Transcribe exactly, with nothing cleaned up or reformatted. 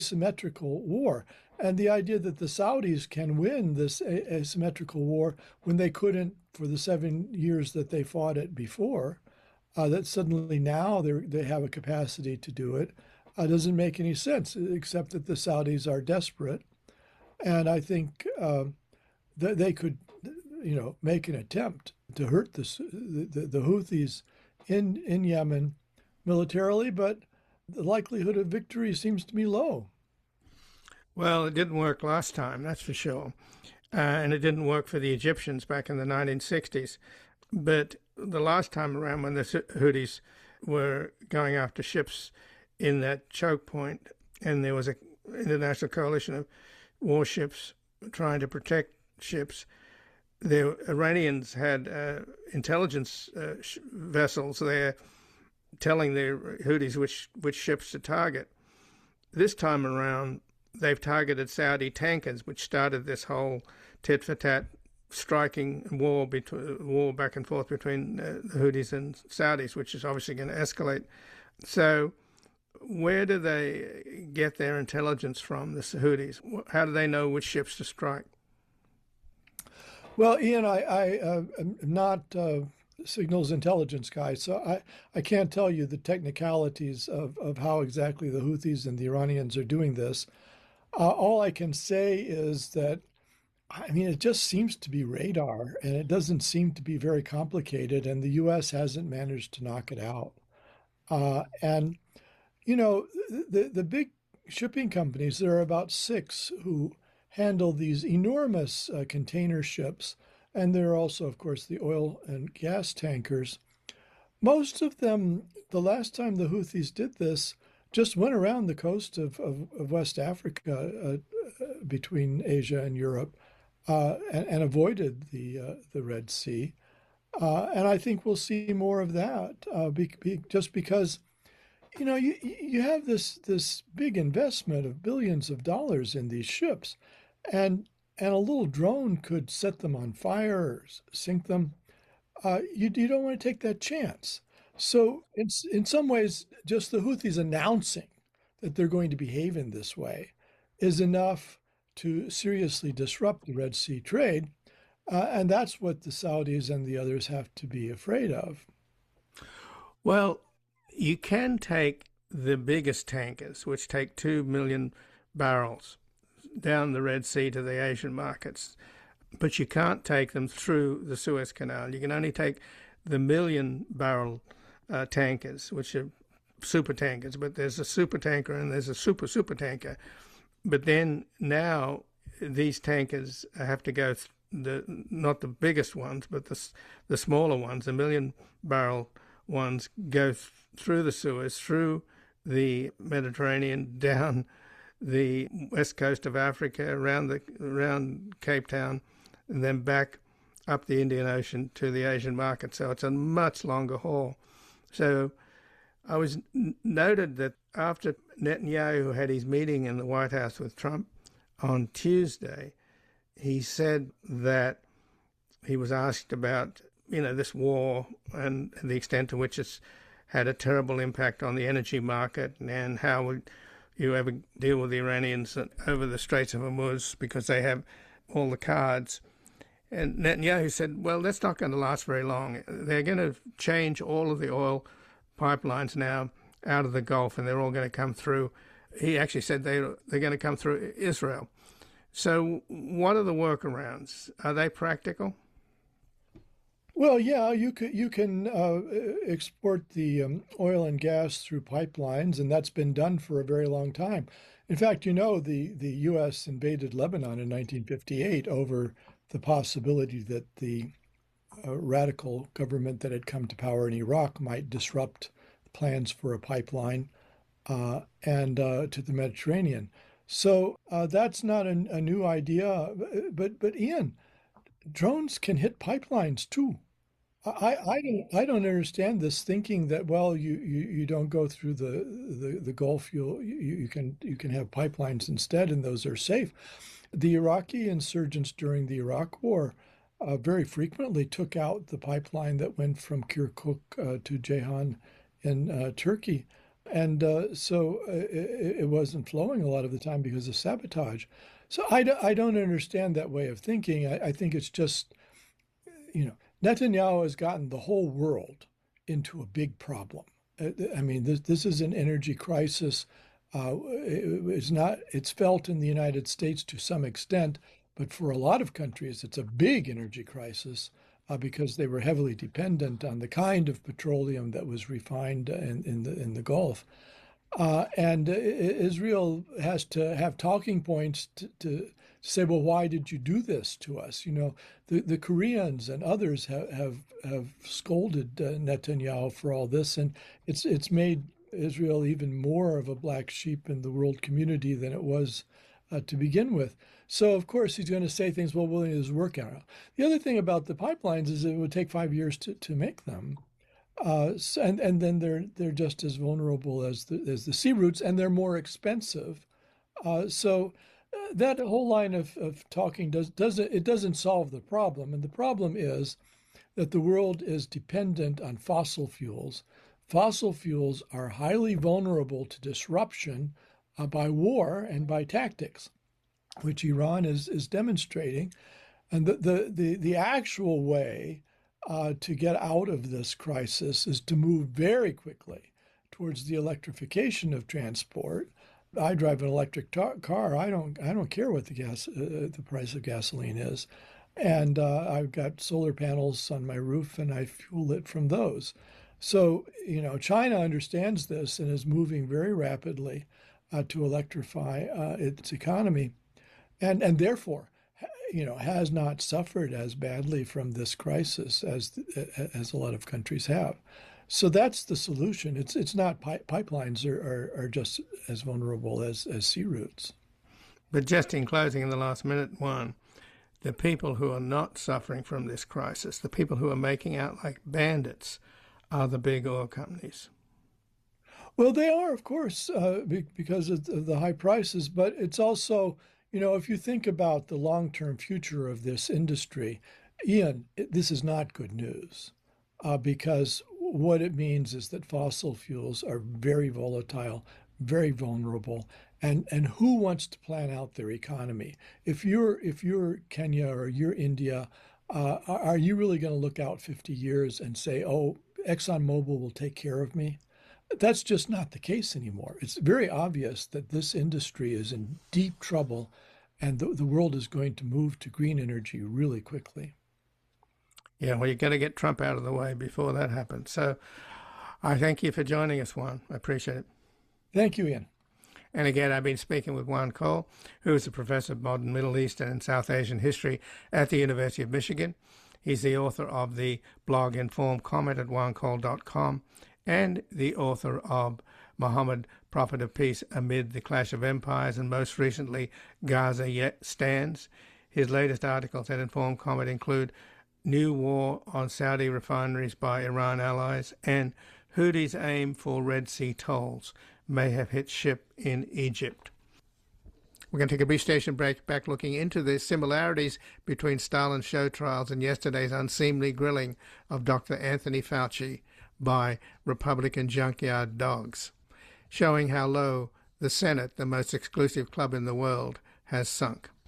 asymmetrical war. And the idea that the Saudis can win this asymmetrical war when they couldn't for the seven years that they fought it before, uh, that suddenly now they they have a capacity to do it, uh, doesn't make any sense, except that the Saudis are desperate. And I think uh, that they could, you know, make an attempt to hurt the, the, the Houthis in, in Yemen militarily, but the likelihood of victory seems to be low. Well, it didn't work last time, that's for sure. Uh, and it didn't work for the Egyptians back in the nineteen sixties. But the last time around, when the Houthis were going after ships in that choke point, and there was an international coalition of warships trying to protect ships, the Iranians had uh, intelligence uh, sh- vessels there telling the Houthis which, which ships to target. This time around, they've targeted Saudi tankers, which started this whole tit-for-tat striking war between war back and forth between uh, the Houthis and Saudis, which is obviously going to escalate. So, where do they get their intelligence from, the Houthis? How do they know which ships to strike? Well, Ian, I, I uh, am not uh, signals intelligence guy, so I, I can't tell you the technicalities of, of how exactly the Houthis and the Iranians are doing this. Uh, all I can say is that, I mean, it just seems to be radar, and it doesn't seem to be very complicated, and the U S hasn't managed to knock it out. Uh, and, you know, the, the big shipping companies, there are about six who handle these enormous uh, container ships, and there are also, of course, the oil and gas tankers. Most of them, the last time the Houthis did this, just went around the coast of, of, of West Africa uh, uh, between Asia and Europe uh, and, and avoided the uh, the Red Sea. Uh, and I think we'll see more of that uh, be, be, just because, you know, you, you have this this big investment of billions of dollars in these ships, and and a little drone could set them on fire or sink them. Uh, you, you don't want to take that chance. So in, in some ways, just the Houthis announcing that they're going to behave in this way is enough to seriously disrupt the Red Sea trade. Uh, and that's what the Saudis and the others have to be afraid of. Well, you can take the biggest tankers, which take two million barrels, down the Red Sea to the Asian markets, but you can't take them through the Suez Canal. You can only take the million barrel uh, tankers, which are super tankers, but there's a super tanker and there's a super super tanker. But then now these tankers have to go th- the not the biggest ones, but the the smaller ones, the million barrel ones, go th- through the Suez, through the Mediterranean, down the west coast of Africa, around the around Cape Town, and then back up the Indian Ocean to the Asian market. So it's a much longer haul. So I was n- noted that after Netanyahu had his meeting in the White House with Trump on Tuesday, he said that he was asked about, you know, this war and the extent to which it's had a terrible impact on the energy market, and how would you ever deal with the Iranians over the Straits of Hormuz because they have all the cards. And Netanyahu said, well, that's not going to last very long. They're going to change all of the oil pipelines now out of the Gulf, and they're all going to come through. He actually said they, they're going to come through Israel. So what are the workarounds? Are they practical? Well, yeah, you can you can uh, export the um, oil and gas through pipelines, and that's been done for a very long time. In fact, you know, the the U S invaded Lebanon in nineteen fifty-eight over the possibility that the uh, radical government that had come to power in Iraq might disrupt plans for a pipeline uh, and uh, to the Mediterranean. So uh, that's not a, a new idea, but but Ian, drones can hit pipelines too. I, I don't I don't understand this thinking that, well, you, you, you don't go through the, the, the Gulf, you'll you, you can you can have pipelines instead, and those are safe. The Iraqi insurgents during the Iraq War uh, very frequently took out the pipeline that went from Kirkuk uh, to Ceyhan in uh, Turkey, and uh, so uh, it, it wasn't flowing a lot of the time because of sabotage. So I, do, I don't understand that way of thinking. I, I think it's just, you know, Netanyahu has gotten the whole world into a big problem. I mean, this, this is an energy crisis. Uh, it, it's not, it's felt in the United States to some extent, but for a lot of countries, it's a big energy crisis uh, because they were heavily dependent on the kind of petroleum that was refined in, in the in the Gulf. Uh, and Israel has to have talking points to, to say, well, why did you do this to us? You know, the, the Koreans and others have have, have scolded uh, Netanyahu for all this, and it's it's made Israel even more of a black sheep in the world community than it was uh, to begin with. So, of course, he's going to say things, well, willing to work out. The other thing about the pipelines is it would take five years to, to make them. Uh, and and then they're they're just as vulnerable as the as the sea routes, and they're more expensive. Uh, so uh, that whole line of, of talking does doesn't it doesn't solve the problem, and the problem is that the world is dependent on fossil fuels. Fossil fuels are highly vulnerable to disruption uh, by war and by tactics, which Iran is is demonstrating, and the the the, the actual way Uh, to get out of this crisis is to move very quickly towards the electrification of transport. I drive an electric tar- car. I don't. I don't care what the gas, uh, the price of gasoline is, and uh, I've got solar panels on my roof, and I fuel it from those. So you know, China understands this and is moving very rapidly uh, to electrify uh, its economy, and and therefore, you know, has not suffered as badly from this crisis as as a lot of countries have. So that's the solution. It's it's not pi- pipelines are, are, are just as vulnerable as, as sea routes. But just in closing, in the last minute, one, the people who are not suffering from this crisis, the people who are making out like bandits, are the big oil companies. Well, they are, of course, uh, because of the high prices, but it's also, you know, if you think about the long-term future of this industry, Ian, this is not good news uh, because what it means is that fossil fuels are very volatile, very vulnerable, and and who wants to plan out their economy? If you're if you're Kenya or you're India, uh, are you really going to look out fifty years and say, oh, ExxonMobil will take care of me? That's just not the case anymore. It's very obvious that this industry is in deep trouble, and the, the world is going to move to green energy really quickly. Yeah, well, you've got to get Trump out of the way before that happens. So I thank you for joining us, Juan. I appreciate it. Thank you, Ian. And again, I've been speaking with Juan Cole, who is a professor of modern Middle Eastern and South Asian history at the University of Michigan. He's the author of the blog Informed Comment at juan cole dot com and the author of Muhammad, Prophet of Peace Amid the Clash of Empires, and most recently, Gaza Yet Stands. His latest articles at Informed Comment include New War on Saudi Refineries by Iran Allies and Houthis Aim for Red Sea Tolls May Have Hit Ship in Egypt. We're going to take a brief station break, back looking into the similarities between Stalin's show trials and yesterday's unseemly grilling of Doctor Anthony Fauci by Republican junkyard dogs, showing how low the Senate, the most exclusive club in the world, has sunk.